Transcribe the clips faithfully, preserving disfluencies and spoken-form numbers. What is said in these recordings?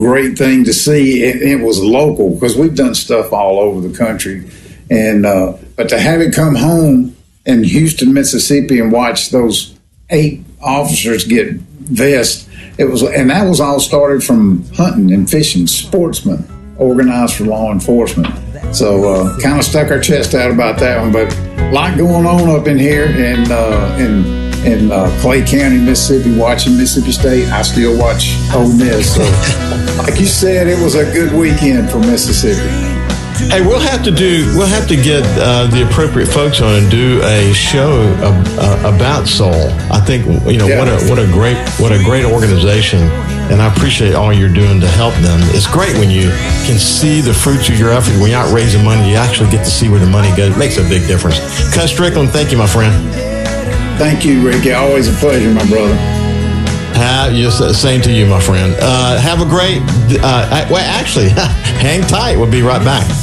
great thing to see. It, it was local because we've done stuff all over the country. And uh, but to have it come home in Houston, Mississippi, and watch those eight officers get vests, it was, and that was all started from hunting and fishing, sportsmen organized for law enforcement. So uh, kind of stuck our chest out about that one, but a lot going on up in here in uh, in in uh, Clay County, Mississippi, watching Mississippi State. I still watch Ole Miss. So, like you said, it was a good weekend for Mississippi. Hey, we'll have to do. We'll have to get uh, the appropriate folks on and do a show uh, about Soul. I think you know yeah. what a what a great what a great organization, and I appreciate all you're doing to help them. It's great when you can see the fruits of your effort. When you're out raising money, you actually get to see where the money goes. It makes a big difference. Cuz Strickland, thank you, my friend. Thank you, Ricky. Always a pleasure, my brother. Uh, yes, same to you, my friend. Uh, have a great. Uh, well, actually, hang tight. We'll be right back.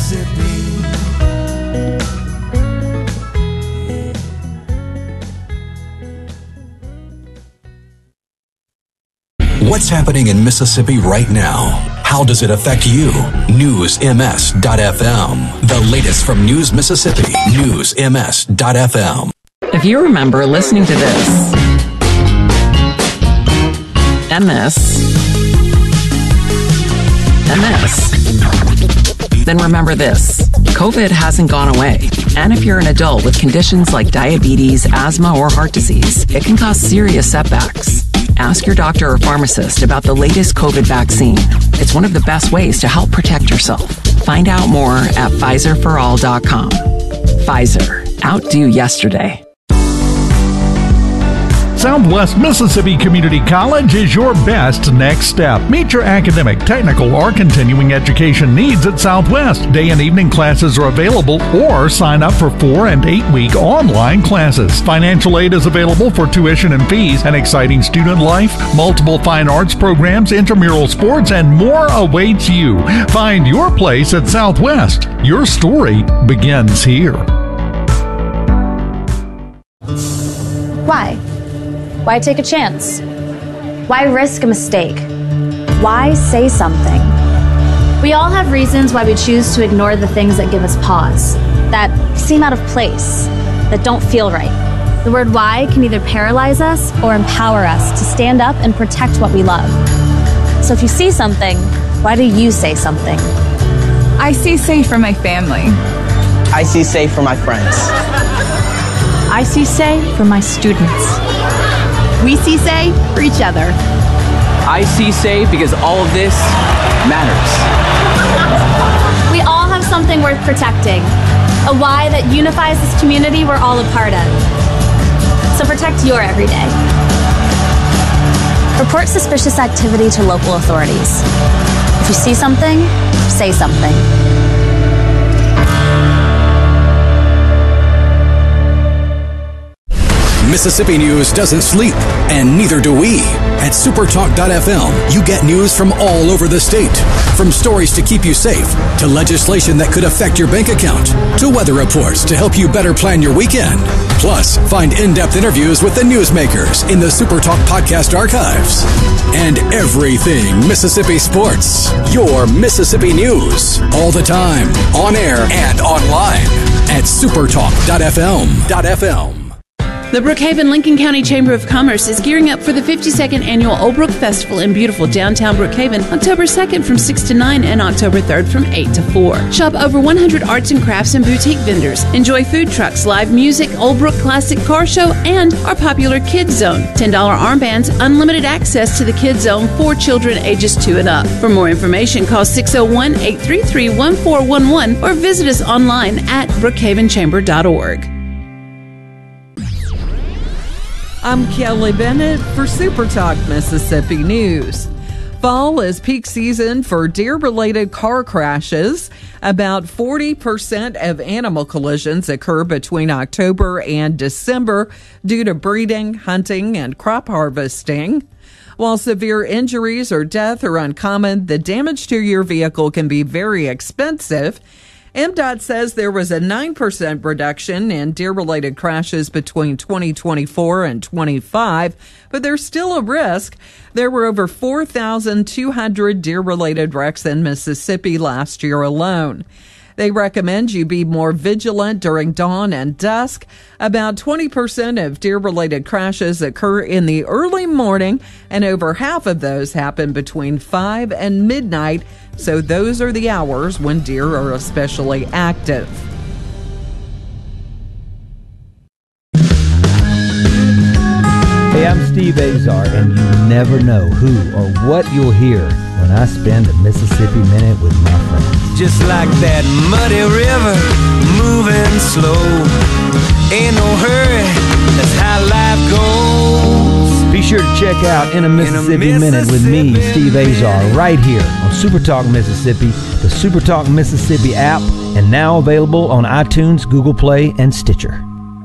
What's happening in Mississippi right now? How does it affect you? News M S dot F M. The latest from News Mississippi. News M S dot F M. If you remember listening to this, M S, M S, then remember this. COVID hasn't gone away. And if you're an adult with conditions like diabetes, asthma, or heart disease, it can cause serious setbacks. Ask your doctor or pharmacist about the latest COVID vaccine. It's one of the best ways to help protect yourself. Find out more at Pfizer for all dot com. Pfizer. Outdo yesterday. Southwest Mississippi Community College is your best next step. Meet your academic, technical, or continuing education needs at Southwest. Day and evening classes are available, or sign up for four and eight week online classes. Financial aid is available for tuition and fees, an exciting student life, multiple fine arts programs, intramural sports, and more awaits you. Find your place at Southwest. Your story begins here. Why? Why take a chance? Why risk a mistake? Why say something? We all have reasons why we choose to ignore the things that give us pause, that seem out of place, that don't feel right. The word why can either paralyze us or empower us to stand up and protect what we love. So if you see something, why do you say something? I see safe for my family. I see safe for my friends. I see say for my students. We see say for each other. I see say because all of this matters. We all have something worth protecting, a why that unifies this community we're all a part of. So protect your everyday. Report suspicious activity to local authorities. If you see something, say something. Mississippi News doesn't sleep, and neither do we. At supertalk dot f m, you get news from all over the state. From stories to keep you safe, to legislation that could affect your bank account, to weather reports to help you better plan your weekend. Plus, find in-depth interviews with the newsmakers in the Supertalk podcast archives. And everything Mississippi sports. Your Mississippi news. All the time, on air and online. At supertalk dot f m. The Brookhaven Lincoln County Chamber of Commerce is gearing up for the fifty-second Annual Old Brook Festival in beautiful downtown Brookhaven, October second from six to nine and October third from eight to four. Shop over one hundred arts and crafts and boutique vendors. Enjoy food trucks, live music, Old Brook Classic Car Show, and our popular Kids Zone. ten dollars armbands, unlimited access to the Kids Zone for children ages two and up. For more information, call six oh one, eight three three, one four one one or visit us online at brookhaven chamber dot org. I'm Kelly Bennett for SuperTalk Mississippi News. Fall is peak season for deer-related car crashes. About forty percent of animal collisions occur between October and December due to breeding, hunting, and crop harvesting. While severe injuries or death are uncommon, the damage to your vehicle can be very expensive. M D O T says there was a nine percent reduction in deer-related crashes between twenty twenty-four and twenty-five, but there's still a risk. There were over four thousand two hundred deer-related wrecks in Mississippi last year alone. They recommend you be more vigilant during dawn and dusk. About twenty percent of deer-related crashes occur in the early morning, and over half of those happen between five and midnight. So those are the hours when deer are especially active. Hey, I'm Steve Azar, and you never know who or what you'll hear when I spend a Mississippi Minute with my friends. Just like that muddy river, moving slow. Ain't no hurry, that's how life goes. Be sure to check out In a Mississippi, In a Mississippi Minute with me, Steve Azar, right here on Super Talk Mississippi, the Super Talk Mississippi app, and now available on iTunes, Google Play, and Stitcher.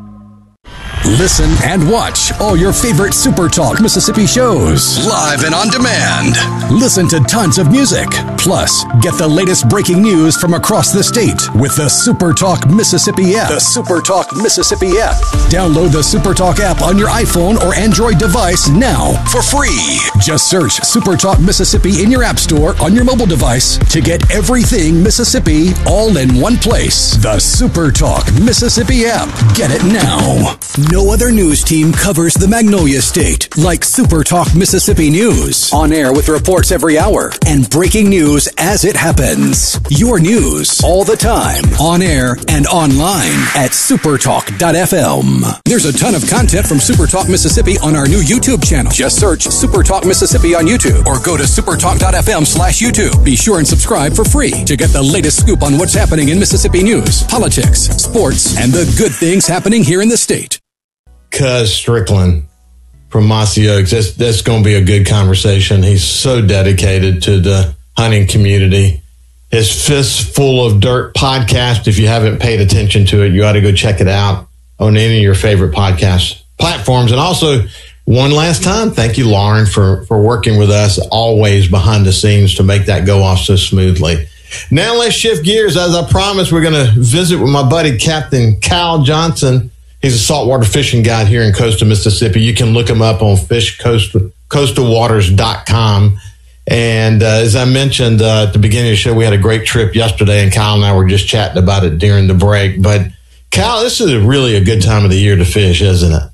Listen and watch all your favorite Super Talk Mississippi shows live and on demand. Listen to tons of music. Plus, get the latest breaking news from across the state with the Super Talk Mississippi app. The Super Talk Mississippi app. Download the Super Talk app on your iPhone or Android device now for free. Just search Super Talk Mississippi in your app store on your mobile device to get everything Mississippi all in one place. The Super Talk Mississippi app. Get it now. No other news team covers the Magnolia State like Super Talk Mississippi News. On air with reports every hour and breaking news as it happens. Your news all the time. On air and online at supertalk dot f m. There's a ton of content from Super Talk Mississippi on our new YouTube channel. Just search Super Talk Mississippi on YouTube or go to supertalk dot f m slash YouTube. Be sure and subscribe for free to get the latest scoop on what's happening in Mississippi news, politics, sports, and the good things happening here in the state. Cuz Strickland from Mossy Oaks. That's, that's going to be a good conversation. He's so dedicated to the hunting community. His Fistful of Dirt podcast, if you haven't paid attention to it, you ought to go check it out on any of your favorite podcast platforms. And also, one last time, thank you, Lauren, for, for working with us always behind the scenes to make that go off so smoothly. Now let's shift gears. As I promised, we're going to visit with my buddy, Captain Cal Johnson. He's a saltwater fishing guide here in coastal Mississippi. You can look him up on fish coast coastal waters dot com. And uh, as I mentioned uh, at the beginning of the show, we had a great trip yesterday, and Kyle and I were just chatting about it during the break. But, Kyle, this is really a good time of the year to fish, isn't it?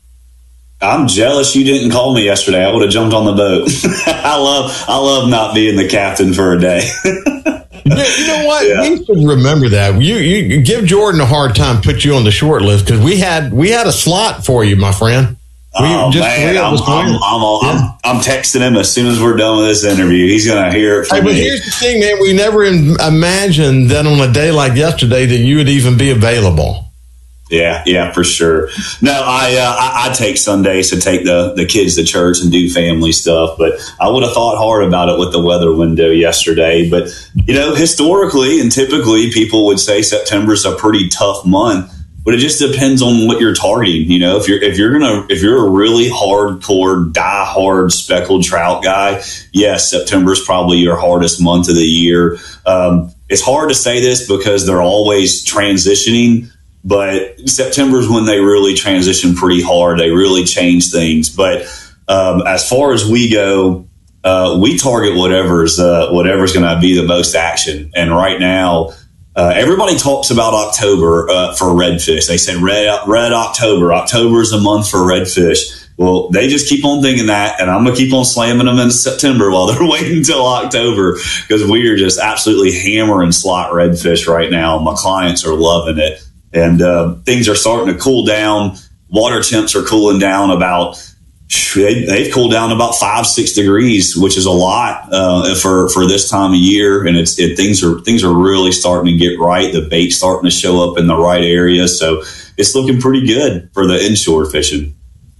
I'm jealous you didn't call me yesterday. I would have jumped on the boat. I love I love not being the captain for a day. Yeah, you know what? Yeah. We should remember that. You, you give Jordan a hard time, put you on the short list, because we had we had a slot for you, my friend. We, oh, just man, I'm, I'm, I'm, all, yeah. I'm, I'm texting him as soon as we're done with this interview. He's going to hear it from hey, but me. Here's the thing, man. We never imagined that on a day like yesterday that you would even be available. Yeah, yeah, for sure. No, I, uh, I I take Sundays to take the, the kids to church and do family stuff, but I would have thought hard about it with the weather window yesterday. But, you know, historically and typically people would say September's a pretty tough month, but it just depends on what you're targeting. You know, if you're if you're gonna if you're a really hardcore, die-hard speckled trout guy, yes, September's probably your hardest month of the year. Um, it's hard to say this because they're always transitioning. But September is when they really transition pretty hard. They really change things. But um, as far as we go, uh, we target whatever's uh, whatever's going to be the most action. And right now, uh, everybody talks about October uh, for redfish. They said red red October. October is a month for redfish. Well, they just keep on thinking that, and I'm going to keep on slamming them in September while they're waiting until October, because we are just absolutely hammering slot redfish right now. My clients are loving it. And uh, things are starting to cool down. Water temps are cooling down about, they, they've cooled down about five, six degrees, which is a lot uh, for, for this time of year. And it's it, things are things are really starting to get right. The bait's starting to show up in the right area. So it's looking pretty good for the inshore fishing.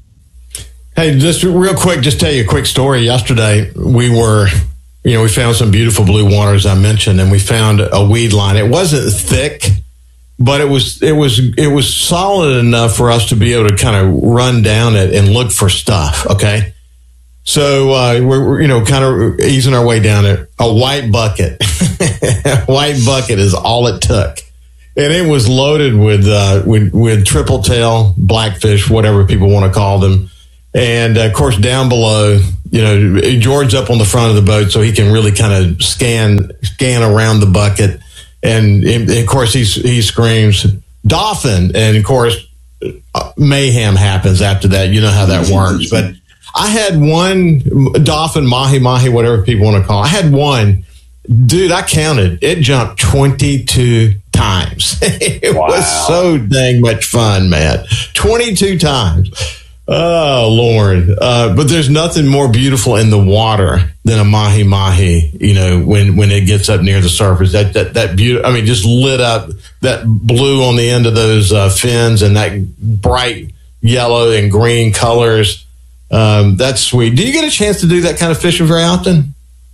Hey, just real quick, just tell you a quick story. Yesterday, we were, you know, we found some beautiful blue water, as I mentioned, and we found a weed line. It wasn't thick, but it was it was it was solid enough for us to be able to kind of run down it and look for stuff. Okay, so uh, we're, we're you know kind of easing our way down it. A white bucket, a white bucket is all it took, and it was loaded with uh, with, with triple tail, blackfish, whatever people want to call them. And uh, of course, down below, you know, George's up on the front of the boat, so he can really kind of scan scan around the bucket. And, and of course, he he screams dolphin, and of course, mayhem happens after that. You know how that works. But I had one dolphin, mahi mahi, whatever people want to call it. I had one, dude. I counted; it jumped twenty-two times. It wow. was so dang much fun, man. twenty-two times. Oh, Lord. Uh, but there's nothing more beautiful in the water than a mahi mahi, you know, when, when it gets up near the surface. That, that, that beauty, I mean, just lit up, that blue on the end of those uh, fins and that bright yellow and green colors. Um, that's sweet. Do you get a chance to do that kind of fishing very often?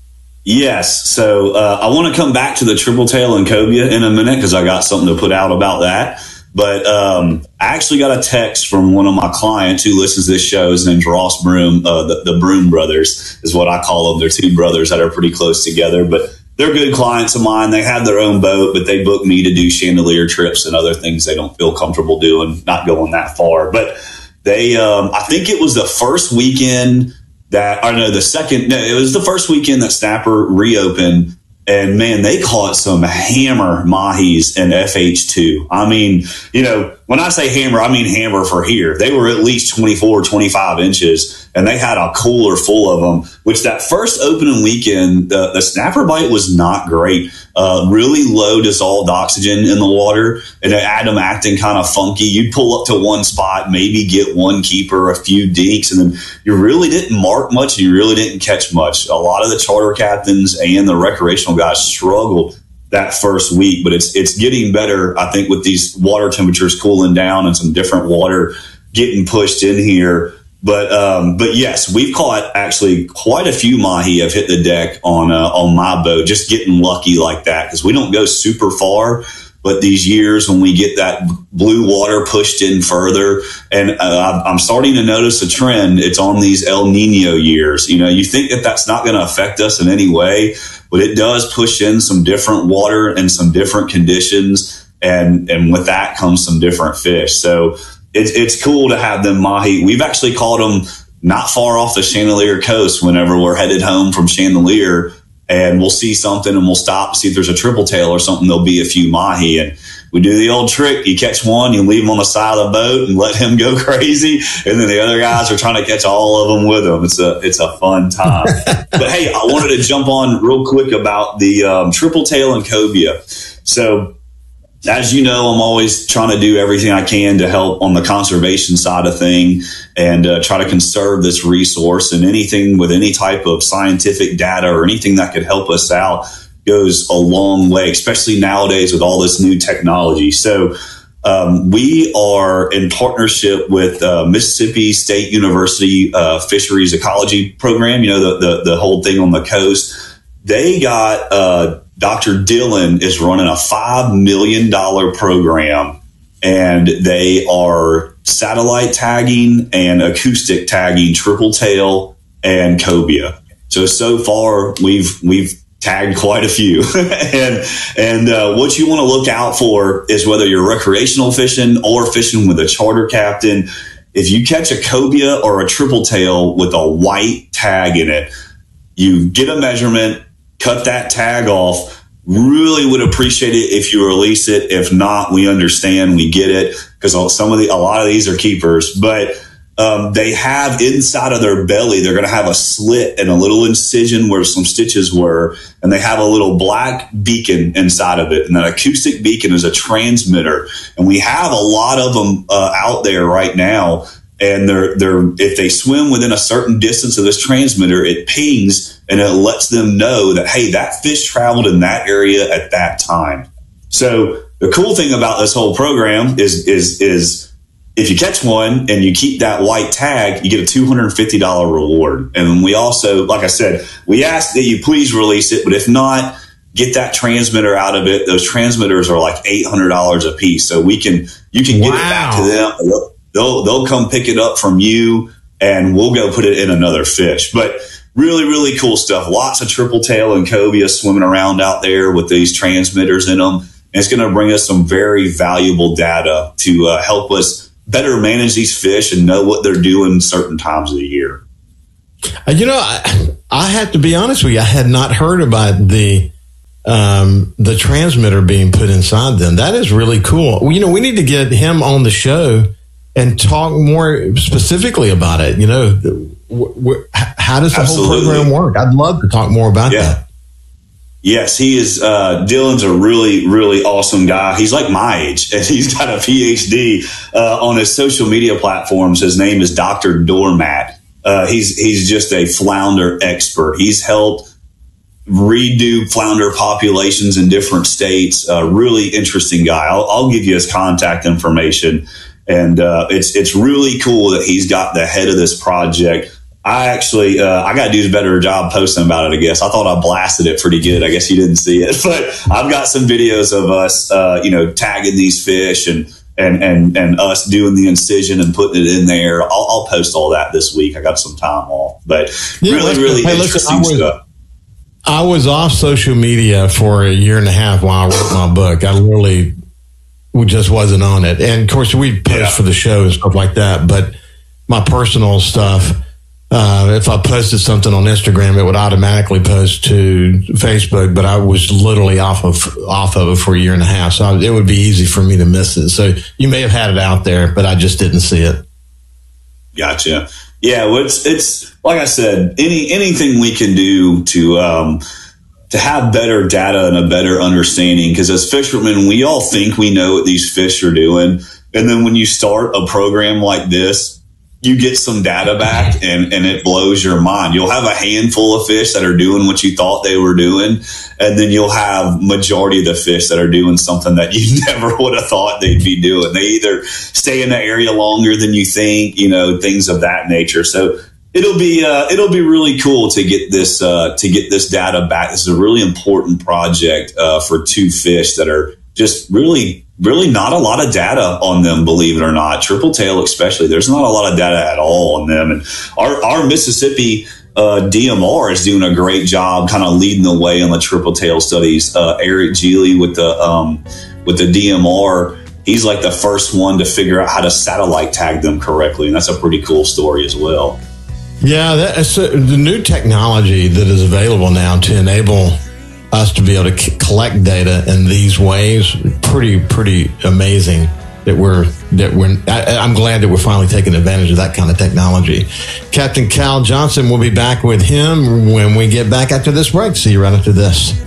Yes. So uh, I want to come back to the triple tail and cobia in a minute because I got something to put out about that. But um, I actually got a text from one of my clients who listens to this show. His name's Ross Broom. Uh, the, the Broom brothers is what I call them. They're two brothers that are pretty close together, but they're good clients of mine. They have their own boat, but they book me to do chandelier trips and other things they don't feel comfortable doing, not going that far. But they, um, I think it was the first weekend that, I don't know, the second, no, it was the first weekend that Snapper reopened. And man, they caught some hammer mahis in F H two. I mean, you know, when I say hammer, I mean hammer for here. They were at least twenty-four, twenty-five inches, and they had a cooler full of them, which that first opening weekend, the, the snapper bite was not great. Uh, really low dissolved oxygen in the water, and it had them acting kind of funky. You'd pull up to one spot, maybe get one keeper, a few dinks, and then you really didn't mark much, and you really didn't catch much. A lot of the charter captains and the recreational guys struggled that first week, but it's it's getting better, I think, with these water temperatures cooling down and some different water getting pushed in here. But um, but yes, we've caught actually quite a few mahi have hit the deck on uh, on my boat, just getting lucky like that because we don't go super far. But these years when we get that blue water pushed in further, and uh, I'm starting to notice a trend. It's on these El Nino years. You know, you think that that's not going to affect us in any way, but it does push in some different water and some different conditions, and and with that comes some different fish. So it's it's cool to have them mahi. We've actually caught them not far off the Chandelier coast whenever we're headed home from Chandelier. And we'll see something and we'll stop, see if there's a triple tail or something. There'll be a few mahi. And we do the old trick. You catch one, you leave him on the side of the boat and let him go crazy. And then the other guys are trying to catch all of them with him. It's a, it's a fun time. But hey, I wanted to jump on real quick about the um, triple tail and cobia. So as you know, I'm always trying to do everything I can to help on the conservation side of thing and uh, try to conserve this resource, and anything with any type of scientific data or anything that could help us out goes a long way, especially nowadays with all this new technology. So um, we are in partnership with uh, Mississippi State University uh, Fisheries Ecology Program, you know, the, the, the whole thing on the coast. They got uh, Doctor Dillon is running a five million dollars program, and they are satellite tagging and acoustic tagging triple tail and cobia. So, so far we've, we've tagged quite a few. and, and, uh, what you want to look out for is whether you're recreational fishing or fishing with a charter captain. If you catch a cobia or a triple tail with a white tag in it, you get a measurement, cut that tag off. Really would appreciate it if you release it. If not, we understand, we get it, because some of the, a lot of these are keepers, but um, they have inside of their belly, they're going to have a slit and a little incision where some stitches were, and they have a little black beacon inside of it. And that acoustic beacon is a transmitter, and we have a lot of them uh, out there right now. And they're, they're, if they swim within a certain distance of this transmitter, it pings and it lets them know that, hey, that fish traveled in that area at that time. So the cool thing about this whole program is, is, is if you catch one and you keep that white tag, you get a two hundred fifty dollars reward. And we also, like I said, we ask that you please release it, but if not, get that transmitter out of it. Those transmitters are like eight hundred dollars a piece. So we can, you can get wow. it back to them. They'll, they'll come pick it up from you, and we'll go put it in another fish. But really, really cool stuff. Lots of triple tail and cobia swimming around out there with these transmitters in them. it's going to bring us some very valuable data to uh, help us better manage these fish and know what they're doing certain times of the year. Uh, you know, I, I have to be honest with you. I had not heard about the um, the transmitter being put inside them. That is really cool. Well, you know, we need to get him on the show and talk more specifically about it. You know, w- w- how does the Absolutely. whole program work? I'd love to talk more about yeah. that. Yes, he is. Uh, Dylan's a really, really awesome guy. He's like my age, and he's got a P H D uh, on his social media platforms. His name is Doctor Doormat. Uh, he's he's just a flounder expert. He's helped redo flounder populations in different states. A uh, really interesting guy. I'll, I'll give you his contact information, and uh, it's it's really cool that he's got the head of this project. I actually, uh, I got to do a better job posting about it, I guess. I thought I blasted it pretty good. I guess you didn't see it. But I've got some videos of us, uh, you know, tagging these fish and, and, and, and us doing the incision and putting it in there. I'll, I'll post all that this week. I got some time off. But yeah, really, really hey, interesting listen, I was, stuff. I was off social media for a year and a half while I wrote my book. I literally just wasn't on it. And, of course, we post yeah. for the show and stuff like that. But my personal stuff... Uh, if I posted something on Instagram, it would automatically post to Facebook, but I was literally off of off of it for a year and a half, so I, it would be easy for me to miss it. So you may have had it out there, but I just didn't see it. Gotcha. Yeah, well, it's it's like I said, any anything we can do to um, to have better data and a better understanding, because as fishermen, we all think we know what these fish are doing, and then when you start a program like this, you get some data back and, and it blows your mind. You'll have a handful of fish that are doing what you thought they were doing. And then you'll have majority of the fish that are doing something that you never would have thought they'd be doing. They either stay in the area longer than you think, you know, things of that nature. So it'll be, uh, it'll be really cool to get this, uh, to get this data back. This is a really important project, uh, for two fish that are just really, really not a lot of data on them, believe it or not. Triple tail especially, there's not a lot of data at all on them. And our, our Mississippi uh, D M R is doing a great job kind of leading the way on the triple tail studies. Uh, Eric Geely with the um, with the D M R, he's like the first one to figure out how to satellite tag them correctly. And that's a pretty cool story as well. Yeah, that's uh, the new technology that is available now to enable us to be able to c- collect data in these ways. Pretty, pretty amazing that we're, that we're, I, I'm glad that we're finally taking advantage of that kind of technology. Captain Cal Johnson will be back with him when we get back after this break. See you right after this.